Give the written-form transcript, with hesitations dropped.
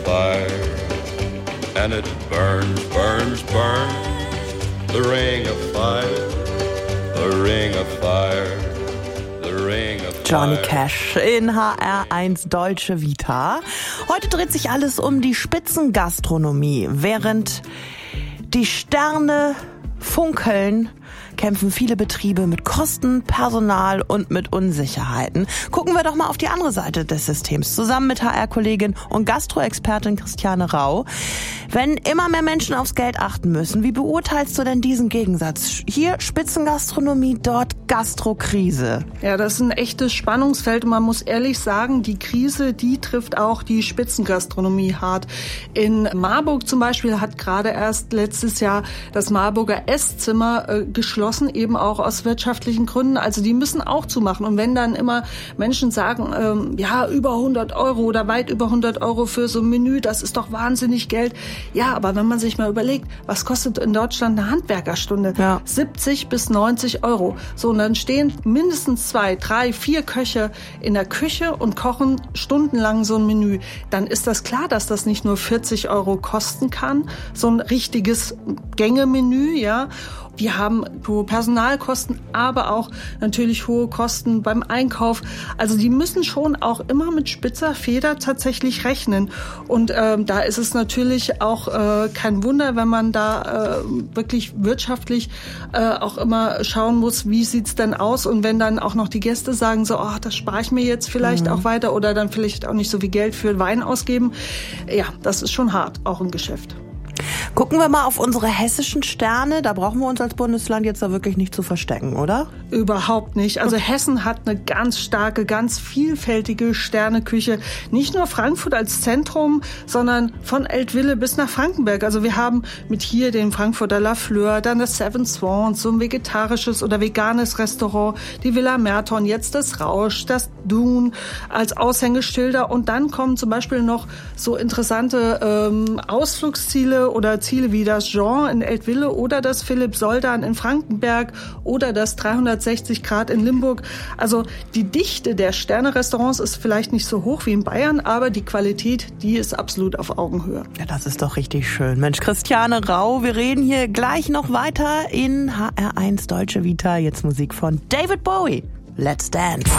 fire, and it burns, burns, burns. The ring of fire, the ring of fire, the ring of fire. Johnny Cash in HR1 Deutsche Vita. Heute dreht sich alles um die Spitzengastronomie. Während die Sterne funkeln, kämpfen viele Betriebe mit Kosten, Personal und mit Unsicherheiten. Gucken wir doch mal auf die andere Seite des Systems. Zusammen mit HR-Kollegin und Gastroexpertin Christiane Rau. Wenn immer mehr Menschen aufs Geld achten müssen, wie beurteilst du denn diesen Gegensatz? Hier Spitzengastronomie, dort Gastrokrise. Ja, das ist ein echtes Spannungsfeld und man muss ehrlich sagen, die Krise, die trifft auch die Spitzengastronomie hart. In Marburg zum Beispiel hat gerade erst letztes Jahr das Marburger Esszimmer geschlossen, eben auch aus wirtschaftlichen Gründen. Also die müssen auch zumachen. Und wenn dann immer Menschen sagen, ja, über 100 Euro oder weit über 100 Euro für so ein Menü, das ist doch wahnsinnig Geld. Ja, aber wenn man sich mal überlegt, was kostet in Deutschland eine Handwerkerstunde? Ja. 70 bis 90 Euro. So, und dann stehen mindestens 2, 3, 4 Köche in der Küche und kochen stundenlang so ein Menü. Dann ist das klar, dass das nicht nur 40 Euro kosten kann, so ein richtiges Gängemenü, ja. Die haben hohe Personalkosten, aber auch natürlich hohe Kosten beim Einkauf. Also die müssen schon auch immer mit spitzer Feder tatsächlich rechnen. Und da ist es natürlich auch kein Wunder, wenn man da wirklich wirtschaftlich auch immer schauen muss, wie sieht's denn aus? Und wenn dann auch noch die Gäste sagen so, oh, das spare ich mir jetzt vielleicht auch weiter oder dann vielleicht auch nicht so viel Geld für Wein ausgeben. Ja, das ist schon hart, auch im Geschäft. Gucken wir mal auf unsere hessischen Sterne. Da brauchen wir uns als Bundesland jetzt da wirklich nicht zu verstecken, oder? Überhaupt nicht. Also Hessen hat eine ganz starke, ganz vielfältige Sterneküche. Nicht nur Frankfurt als Zentrum, sondern von Eltville bis nach Frankenberg. Also wir haben mit hier den Frankfurter La Fleur, dann das Seven Swans, so ein vegetarisches oder veganes Restaurant, die Villa Merton, jetzt das Rausch, das Dune als Aushängeschilder. Und dann kommen zum Beispiel noch so interessante Ausflugsziele oder Ziele wie das Jean in Eltville oder das Philipp Soldan in Frankenberg oder das 360 Grad in Limburg. Also die Dichte der Sterne-Restaurants ist vielleicht nicht so hoch wie in Bayern, aber die Qualität, die ist absolut auf Augenhöhe. Ja, das ist doch richtig schön. Mensch, Christiane Rau, wir reden hier gleich noch weiter in HR1 Deutsche Vita. Jetzt Musik von David Bowie. Let's Dance.